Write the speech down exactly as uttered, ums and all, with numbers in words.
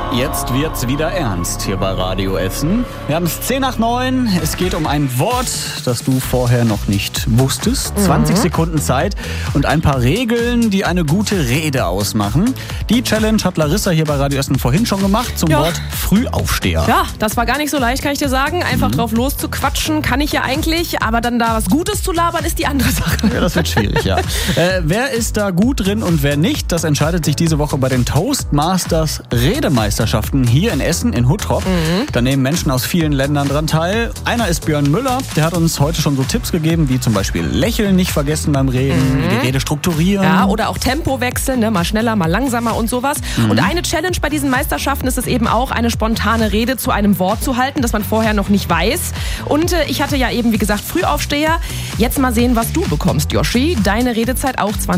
Jetzt wird's wieder ernst hier bei Radio Essen. Wir haben es zehn nach neun. Es geht um ein Wort, das du vorher noch nicht wusstest. zwanzig mhm. Sekunden Zeit und ein paar Regeln, die eine gute Rede ausmachen. Die Challenge hat Larissa hier bei Radio Essen vorhin schon gemacht zum ja. Wort Frühaufsteher. Ja, das war gar nicht so leicht, kann ich dir sagen. Einfach mhm. drauf loszuquatschen kann ich ja eigentlich, aber dann da was Gutes zu labern ist die andere Sache. Ja, das wird schwierig, ja. äh, wer ist da gut drin und wer nicht, das entscheidet sich diese Woche bei den Toastmasters Redemeisterschaften hier in Essen, in Huttrop. Mhm. Da nehmen Menschen aus vielen Ländern dran teil. Einer ist Björn Müller, der hat uns heute schon so Tipps gegeben, wie zum Beispiel Lächeln nicht vergessen beim Reden, mhm. die Rede strukturieren. Ja, oder auch Tempo wechseln, ne? Mal schneller, mal langsamer und sowas. Mhm. Und eine Challenge bei diesen Meisterschaften ist es eben auch, eine spontane Rede zu einem Wort zu halten, das man vorher noch nicht weiß. Und äh, ich hatte ja eben, wie gesagt, Frühaufsteher. Jetzt mal sehen, was du bekommst, Yoshi. Deine Redezeit auch zwanzig